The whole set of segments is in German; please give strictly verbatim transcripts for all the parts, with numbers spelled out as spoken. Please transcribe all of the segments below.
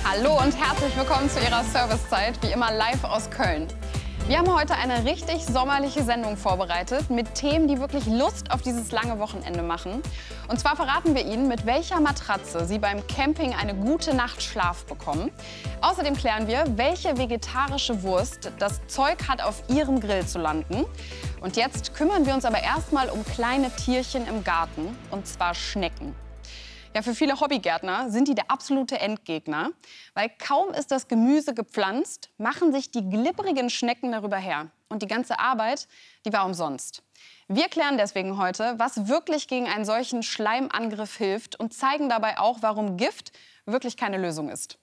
Hallo und herzlich willkommen zu Ihrer Servicezeit, wie immer live aus Köln. Wir haben heute eine richtig sommerliche Sendung vorbereitet mit Themen, die wirklich Lust auf dieses lange Wochenende machen. Und zwar verraten wir Ihnen, mit welcher Matratze Sie beim Camping eine gute Nacht Schlaf bekommen. Außerdem klären wir, welche vegetarische Wurst das Zeug hat, auf Ihrem Grill zu landen. Und jetzt kümmern wir uns aber erstmal um kleine Tierchen im Garten, und zwar Schnecken. Ja, für viele Hobbygärtner sind die der absolute Endgegner, weil kaum ist das Gemüse gepflanzt, machen sich die glibberigen Schnecken darüber her. Und die ganze Arbeit, die war umsonst. Wir klären deswegen heute, was wirklich gegen einen solchen Schleimangriff hilft und zeigen dabei auch, warum Gift wirklich keine Lösung ist.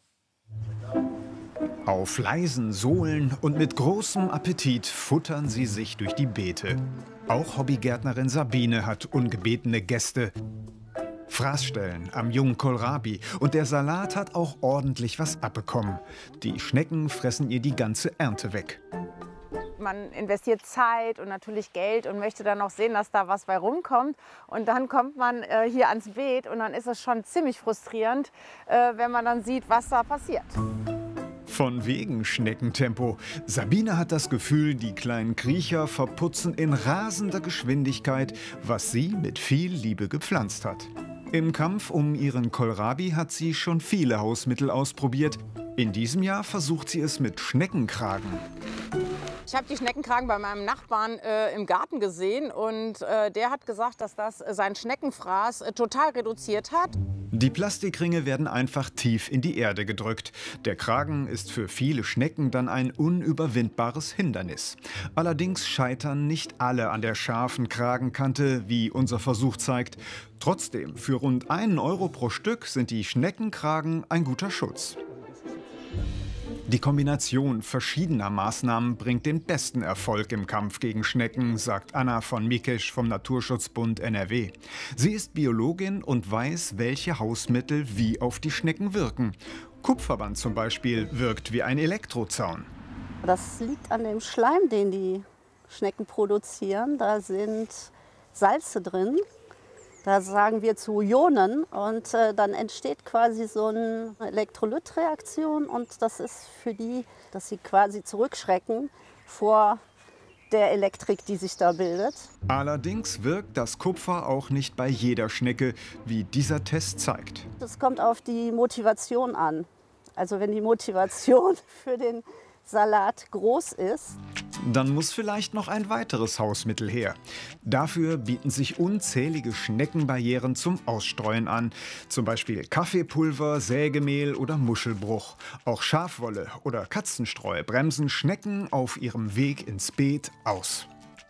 Auf leisen Sohlen und mit großem Appetit futtern sie sich durch die Beete. Auch Hobbygärtnerin Sabine hat ungebetene Gäste. Fraßstellen am jungen Kohlrabi und der Salat hat auch ordentlich was abbekommen. Die Schnecken fressen ihr die ganze Ernte weg. Man investiert Zeit und natürlich Geld und möchte dann noch sehen, dass da was bei rumkommt. Und dann kommt man äh, hier ans Beet und dann ist es schon ziemlich frustrierend, äh, wenn man dann sieht, was da passiert. Von wegen Schneckentempo. Sabine hat das Gefühl, die kleinen Kriecher verputzen in rasender Geschwindigkeit, was sie mit viel Liebe gepflanzt hat. Im Kampf um ihren Kohlrabi hat sie schon viele Hausmittel ausprobiert. In diesem Jahr versucht sie es mit Schneckenkragen. Ich habe die Schneckenkragen bei meinem Nachbarn äh, im Garten gesehen und äh, der hat gesagt, dass das sein Schneckenfraß äh, total reduziert hat. Die Plastikringe werden einfach tief in die Erde gedrückt. Der Kragen ist für viele Schnecken dann ein unüberwindbares Hindernis. Allerdings scheitern nicht alle an der scharfen Kragenkante, wie unser Versuch zeigt. Trotzdem, für rund einen Euro pro Stück sind die Schneckenkragen ein guter Schutz. Die Kombination verschiedener Maßnahmen bringt den besten Erfolg im Kampf gegen Schnecken, sagt Anna von Mikesch vom Naturschutzbund N R W. Sie ist Biologin und weiß, welche Hausmittel wie auf die Schnecken wirken. Kupferband zum Beispiel wirkt wie ein Elektrozaun. Das liegt an dem Schleim, den die Schnecken produzieren. Da sind Salze drin. Da sagen wir zu Ionen und äh, dann entsteht quasi so eine Elektrolytreaktion und das ist für die, dass sie quasi zurückschrecken vor der Elektrik, die sich da bildet. Allerdings wirkt das Kupfer auch nicht bei jeder Schnecke, wie dieser Test zeigt. Es kommt auf die Motivation an. Also wenn die Motivation für den Salat groß ist, dann muss vielleicht noch ein weiteres Hausmittel her. Dafür bieten sich unzählige Schneckenbarrieren zum Ausstreuen an. Zum Beispiel Kaffeepulver, Sägemehl oder Muschelbruch. Auch Schafwolle oder Katzenstreu bremsen Schnecken auf ihrem Weg ins Beet aus.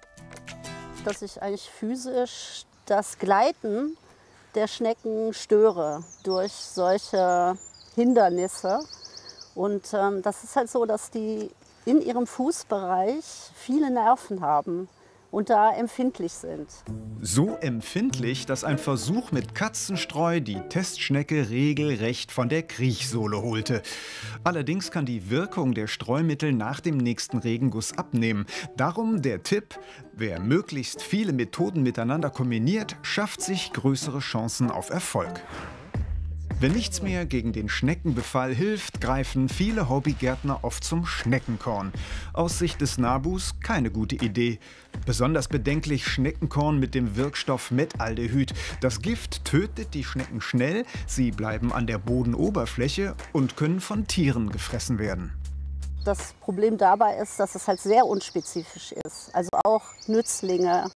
Dass ich eigentlich physisch das Gleiten der Schnecken störe durch solche Hindernisse. Und ähm, das ist halt so, dass die in ihrem Fußbereich viele Nerven haben und da empfindlich sind. So empfindlich, dass ein Versuch mit Katzenstreu die Testschnecke regelrecht von der Kriechsohle holte. Allerdings kann die Wirkung der Streumittel nach dem nächsten Regenguss abnehmen. Darum der Tipp: Wer möglichst viele Methoden miteinander kombiniert, schafft sich größere Chancen auf Erfolg. Wenn nichts mehr gegen den Schneckenbefall hilft, greifen viele Hobbygärtner oft zum Schneckenkorn. Aus Sicht des Nabus keine gute Idee. Besonders bedenklich Schneckenkorn mit dem Wirkstoff Metaldehyd. Das Gift tötet die Schnecken schnell, sie bleiben an der Bodenoberfläche und können von Tieren gefressen werden. Das Problem dabei ist, dass es halt sehr unspezifisch ist. Also auch Nützlinge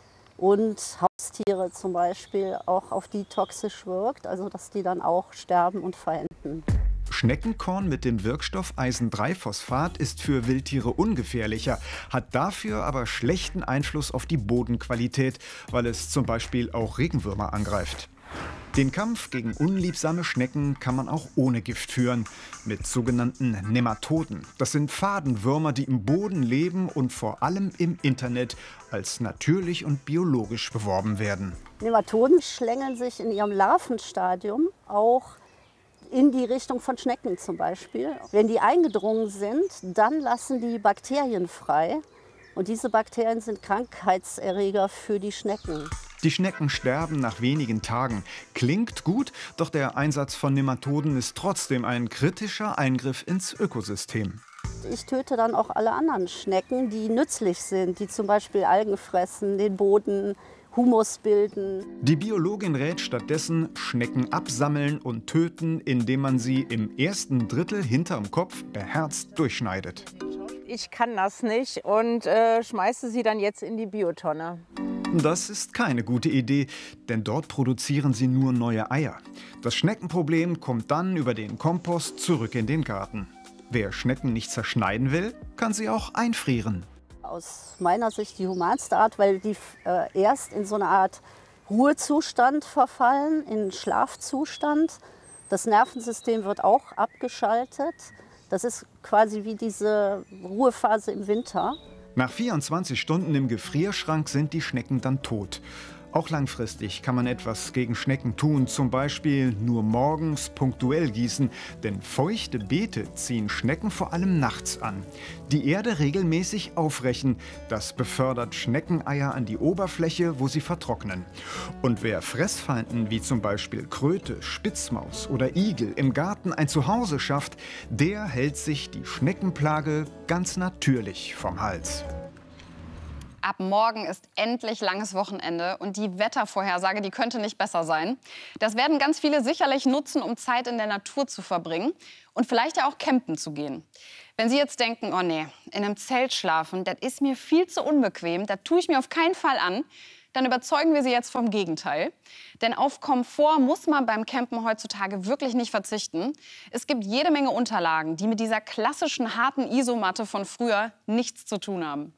und Haustiere zum Beispiel, auch auf die toxisch wirkt, also dass die dann auch sterben und verenden. Schneckenkorn mit dem Wirkstoff Eisen drei Phosphat ist für Wildtiere ungefährlicher, hat dafür aber schlechten Einfluss auf die Bodenqualität, weil es zum Beispiel auch Regenwürmer angreift. Den Kampf gegen unliebsame Schnecken kann man auch ohne Gift führen, mit sogenannten Nematoden. Das sind Fadenwürmer, die im Boden leben und vor allem im Internet als natürlich und biologisch beworben werden. Nematoden schlängeln sich in ihrem Larvenstadium auch in die Richtung von Schnecken zum Beispiel. Wenn die eingedrungen sind, dann lassen die Bakterien frei. Und diese Bakterien sind Krankheitserreger für die Schnecken. Die Schnecken sterben nach wenigen Tagen. Klingt gut, doch der Einsatz von Nematoden ist trotzdem ein kritischer Eingriff ins Ökosystem. Ich töte dann auch alle anderen Schnecken, die nützlich sind, die zum Beispiel Algen fressen, den Boden, Humus bilden. Die Biologin rät stattdessen, Schnecken absammeln und töten, indem man sie im ersten Drittel hinterm Kopf beherzt durchschneidet. Ich kann das nicht und äh, schmeiße sie dann jetzt in die Biotonne. Das ist keine gute Idee, denn dort produzieren sie nur neue Eier. Das Schneckenproblem kommt dann über den Kompost zurück in den Garten. Wer Schnecken nicht zerschneiden will, kann sie auch einfrieren. Aus meiner Sicht die humanste Art, weil die äh, erst in so eine Art Ruhezustand verfallen, in Schlafzustand. Das Nervensystem wird auch abgeschaltet. Das ist quasi wie diese Ruhephase im Winter. Nach vierundzwanzig Stunden im Gefrierschrank sind die Schnecken dann tot. Auch langfristig kann man etwas gegen Schnecken tun, zum Beispiel nur morgens punktuell gießen, denn feuchte Beete ziehen Schnecken vor allem nachts an. Die Erde regelmäßig aufrechen, das befördert Schneckeneier an die Oberfläche, wo sie vertrocknen. Und wer Fressfeinden wie zum Beispiel Kröte, Spitzmaus oder Igel im Garten ein Zuhause schafft, der hält sich die Schneckenplage ganz natürlich vom Hals. Ab morgen ist endlich langes Wochenende und die Wettervorhersage, die könnte nicht besser sein. Das werden ganz viele sicherlich nutzen, um Zeit in der Natur zu verbringen und vielleicht ja auch campen zu gehen. Wenn Sie jetzt denken, oh nee, in einem Zelt schlafen, das ist mir viel zu unbequem, das tue ich mir auf keinen Fall an, dann überzeugen wir Sie jetzt vom Gegenteil. Denn auf Komfort muss man beim Campen heutzutage wirklich nicht verzichten. Es gibt jede Menge Unterlagen, die mit dieser klassischen harten Isomatte von früher nichts zu tun haben.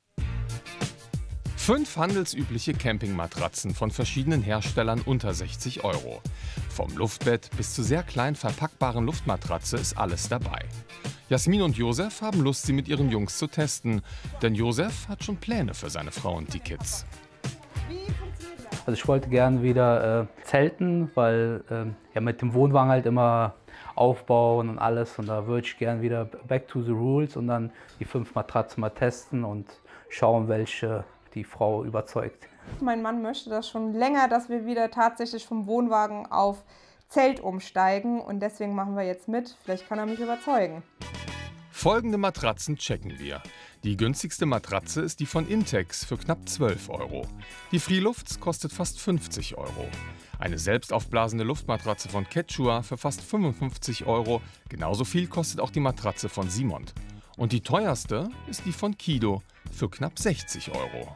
Fünf handelsübliche Campingmatratzen von verschiedenen Herstellern unter sechzig Euro. Vom Luftbett bis zur sehr klein verpackbaren Luftmatratze ist alles dabei. Jasmin und Josef haben Lust, sie mit ihren Jungs zu testen. Denn Josef hat schon Pläne für seine Frau und die Kids. Also ich wollte gern wieder äh, zelten, weil äh, ja mit dem Wohnwagen halt immer aufbauen und alles. Und da würde ich gern wieder back to the rules und dann die fünf Matratzen mal testen und schauen, welche die Frau überzeugt. Mein Mann möchte das schon länger, dass wir wieder tatsächlich vom Wohnwagen auf Zelt umsteigen. Und deswegen machen wir jetzt mit. Vielleicht kann er mich überzeugen. Folgende Matratzen checken wir. Die günstigste Matratze ist die von Intex für knapp zwölf Euro. Die Freelufts kostet fast fünfzig Euro. Eine selbstaufblasende Luftmatratze von Quechua für fast fünfundfünfzig Euro. Genauso viel kostet auch die Matratze von Simont. Und die teuerste ist die von Kido für knapp sechzig Euro.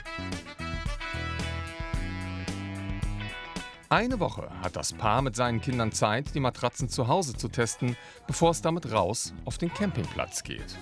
Eine Woche hat das Paar mit seinen Kindern Zeit, die Matratzen zu Hause zu testen, bevor es damit raus auf den Campingplatz geht.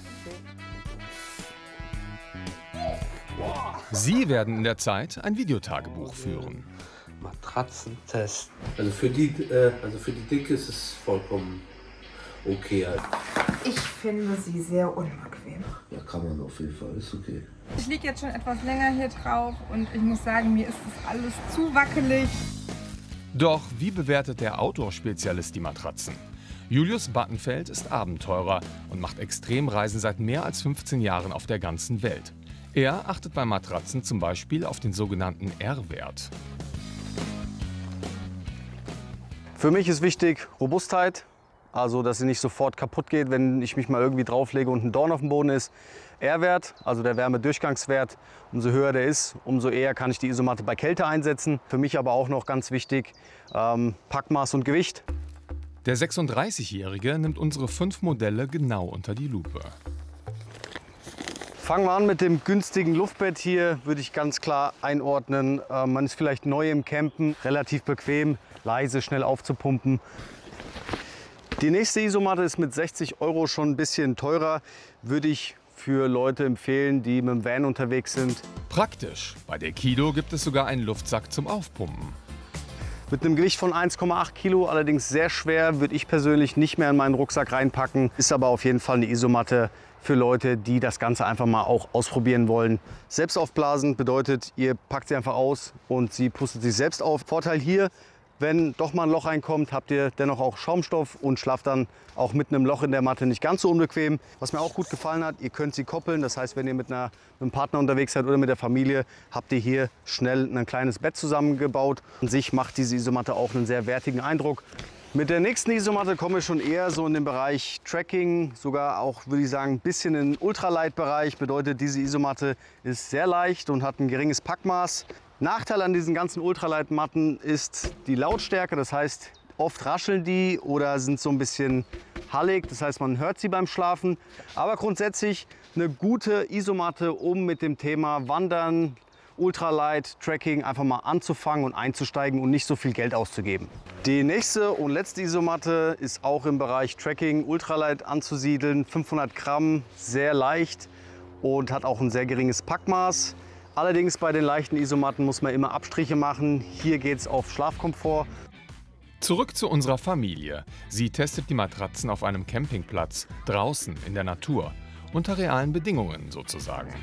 Sie werden in der Zeit ein Videotagebuch führen. Matratzentest. Also für die, äh, also für die Dicke ist es vollkommen okay halt. Ich finde sie sehr unbequem. Ja, kann man auf jeden Fall, ist okay. Ich liege jetzt schon etwas länger hier drauf und ich muss sagen, mir ist das alles zu wackelig. Doch wie bewertet der Outdoor-Spezialist die Matratzen? Julius Battenfeld ist Abenteurer und macht Extremreisen seit mehr als fünfzehn Jahren auf der ganzen Welt. Er achtet bei Matratzen zum Beispiel auf den sogenannten R-Wert. Für mich ist wichtig Robustheit, also dass sie nicht sofort kaputt geht, wenn ich mich mal irgendwie drauflege und ein Dorn auf dem Boden ist. R-Wert, also der Wärmedurchgangswert, umso höher der ist, umso eher kann ich die Isomatte bei Kälte einsetzen. Für mich aber auch noch ganz wichtig, ähm, Packmaß und Gewicht. Der sechsunddreißigjährige nimmt unsere fünf Modelle genau unter die Lupe. Fangen wir an mit dem günstigen Luftbett hier, würde ich ganz klar einordnen. Äh, man ist vielleicht neu im Campen, relativ bequem, leise, schnell aufzupumpen. Die nächste Isomatte ist mit sechzig Euro schon ein bisschen teurer, würde ich für Leute empfehlen, die mit dem Van unterwegs sind. Praktisch. Bei der Kido gibt es sogar einen Luftsack zum Aufpumpen. Mit einem Gewicht von eins Komma acht Kilo, allerdings sehr schwer, würde ich persönlich nicht mehr in meinen Rucksack reinpacken. Ist aber auf jeden Fall eine Isomatte für Leute, die das Ganze einfach mal auch ausprobieren wollen. Selbst aufblasen bedeutet, ihr packt sie einfach aus und sie pustet sich selbst auf. Vorteil hier, Wenn doch mal ein Loch reinkommt, habt ihr dennoch auch Schaumstoff und schlaft dann auch mit einem Loch in der Matte nicht ganz so unbequem. Was mir auch gut gefallen hat, ihr könnt sie koppeln. Das heißt, wenn ihr mit, einer, mit einem Partner unterwegs seid oder mit der Familie, habt ihr hier schnell ein kleines Bett zusammengebaut. An sich macht diese Isomatte auch einen sehr wertigen Eindruck. Mit der nächsten Isomatte kommen wir schon eher so in den Bereich Trekking, sogar auch, würde ich sagen, ein bisschen in den Ultralight-Bereich. Bedeutet, diese Isomatte ist sehr leicht und hat ein geringes Packmaß. Nachteil an diesen ganzen Ultralight-Matten ist die Lautstärke. Das heißt, oft rascheln die oder sind so ein bisschen hallig. Das heißt, man hört sie beim Schlafen. Aber grundsätzlich eine gute Isomatte, um mit dem Thema Wandern, Ultralight, Trekking einfach mal anzufangen und einzusteigen und nicht so viel Geld auszugeben. Die nächste und letzte Isomatte ist auch im Bereich Trekking, Ultralight anzusiedeln. fünfhundert Gramm, sehr leicht und hat auch ein sehr geringes Packmaß. Allerdings bei den leichten Isomatten muss man immer Abstriche machen. Hier geht es auf Schlafkomfort. Zurück zu unserer Familie. Sie testet die Matratzen auf einem Campingplatz, draußen in der Natur, unter realen Bedingungen sozusagen.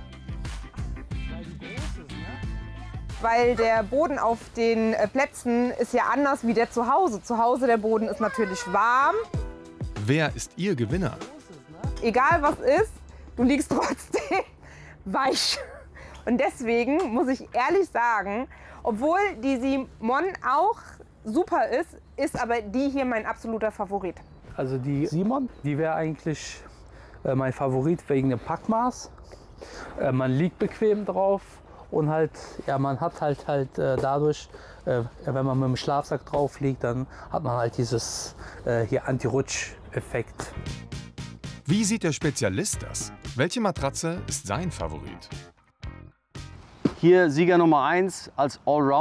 Weil der Boden auf den Plätzen ist ja anders wie der zu Hause. Zu Hause der Boden ist natürlich warm. Wer ist Ihr Gewinner? Egal was ist, du liegst trotzdem weich. Und deswegen muss ich ehrlich sagen, obwohl die Simon auch super ist, ist aber die hier mein absoluter Favorit. Also die Simon, die wäre eigentlich äh, mein Favorit wegen dem Packmaß. Äh, man liegt bequem drauf. Und halt, ja, man hat halt halt äh, dadurch, äh, wenn man mit dem Schlafsack drauf liegt, dann hat man halt dieses äh, hier Anti-Rutsch-Effekt. Wie sieht der Spezialist das? Welche Matratze ist sein Favorit? Hier Sieger Nummer eins als Allround.